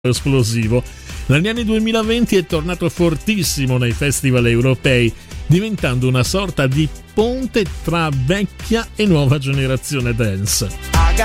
esplosivo. Negli anni 2020 è tornato fortissimo nei festival europei, diventando una sorta di ponte tra vecchia e nuova generazione dance.